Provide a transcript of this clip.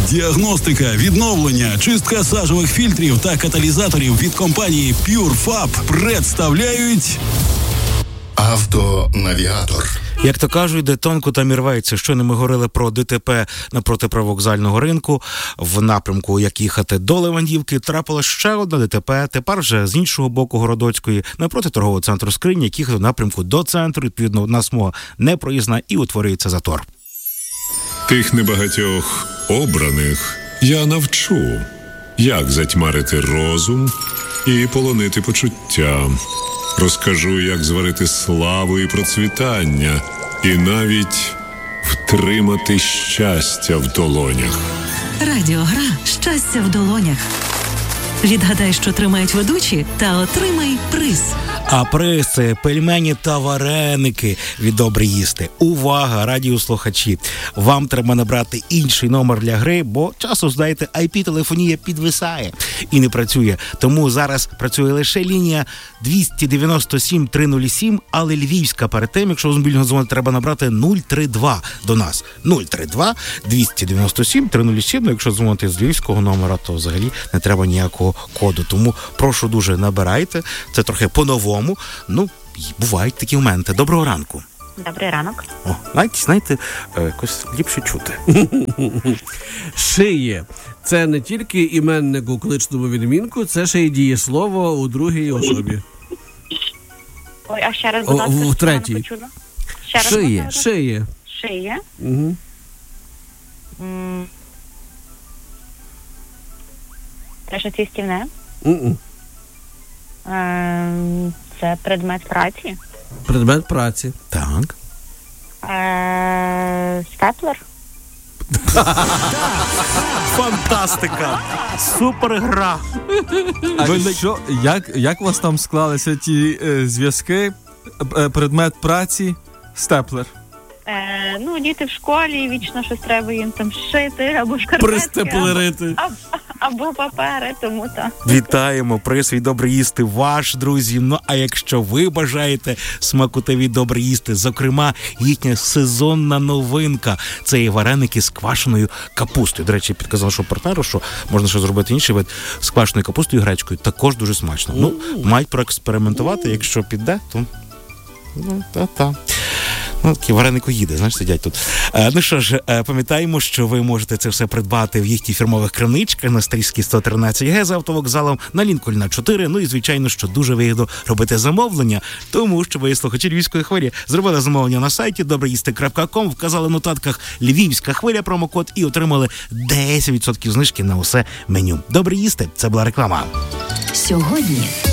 діагностика, відновлення, чистка сажових фільтрів та каталізаторів від компанії PureFab представляють Автонавігатор. Як то кажуть, де тонко там і рветься. Щойно ми говорили про ДТП напроти привокзального ринку, в напрямку, як їхати до Левандівки, трапилось ще одне ДТП, тепер вже з іншого боку Городоцької, напроти торгового центру «Скриня», як їхати в напрямку до центру, відповідно, одна смуга непроїзна і утворюється затор. Тих небагатьох обраних я навчу, як затьмарити розум і полонити почуття. Розкажу, як зварити славу і процвітання, і навіть втримати щастя в долонях. Радіогра «Щастя в долонях». Відгадай, що тримають ведучі, та отримай приз. А приз – це пельмені та вареники від «Добре їсти». Увага, радіослухачі! Вам треба набрати інший номер для гри, бо часом, знаєте, IP-телефонія підвисає і не працює. Тому зараз працює лише лінія 297-307, але львівська перед тим, якщо з мобільного дзвону треба набрати 032 до нас. 032-297-307, ну, якщо дзвонити з львівського номера, то взагалі не треба ніякого коду. Тому прошу дуже, набирайте. Це трохи по-новому. Ну, бувають такі моменти. Доброго ранку. Добрий ранок. О, знаєте, якось ліпше чути. Шиє. Це не тільки іменник у кличному відмінку, це ще й дієслово у другій особі. Ой, а ще раз, будь ласка, в третій. Шиє. Шиє. Шиє. Угу. Це що цістівне? У-у. Це предмет праці? Предмет праці. Так. Степлер? Фантастика! Супер гра! А що, як у вас там склалися ті зв'язки? Предмет праці, степлер? Ну, діти в школі, вічно щось треба їм там шити, або шкарпетки, Пристеплерити. або папери, тому так. Вітаємо, приз від «Добре їсти» ваш, друзі. Ну, а якщо ви бажаєте смакотиві «Добре їсти», зокрема, їхня сезонна новинка – це є вареники з квашеною капустою. До речі, підказав, що партнеру, що можна ще зробити інший вид з квашеною капустою і гречкою. Також дуже смачно. Ну, мають проекспериментувати, якщо піде, то... Ну, та-та. Ну, такі вареникоїди, знаєш, сидять тут. Ну що ж, пам'ятаємо, що ви можете це все придбати в їхніх фірмових крамничках на Стрийській 113 Г за автовокзалом, на Лінкольна 4. Ну і, звичайно, що дуже вигідно робити замовлення, тому що ви, слухачі Львівської хвилі, зробили замовлення на сайті dobreїсти.com, вказали в нотатках «Львівська хвиля» промокод і отримали 10% знижки на усе меню. Добре їсти – це була реклама. Сьогодні